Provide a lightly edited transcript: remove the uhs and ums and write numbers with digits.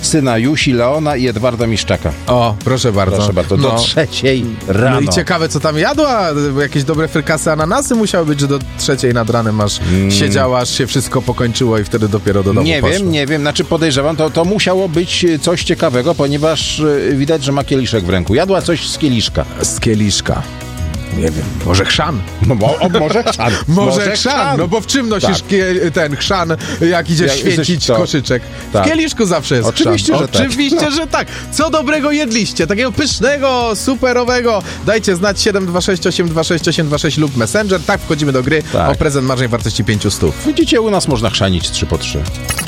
syna Jusi, Leona i Edwarda Miszczaka. O, proszę bardzo. Proszę bardzo, do 3:00 rano. No i ciekawe, co tam jadła, bo jakieś dobre frykasy, ananasy musiały być, że do 3:00 nad ranem siedziała, aż się wszystko pokończyło i wtedy dopiero do domu poszła. Nie wiem, znaczy podejrzewam, to musiało być coś ciekawego, ponieważ widać, że ma kieliszek w ręku. Jadła coś z kieliszka. Z kieliszka. Nie wiem, może chrzan. No, może chrzan. Może chrzan, no bo w czym nosisz ten chrzan, jak idziesz świecić koszyczek? Tak. W kieliszku zawsze jest Oczywiście, chrzan. że tak. Oczywiście, że tak. Co dobrego jedliście? Takiego pysznego, superowego. Dajcie znać 726 826 826 lub Messenger. Tak, wchodzimy do gry o prezent marzeń wartości 500. Widzicie, u nas można chrzanić 3 po 3.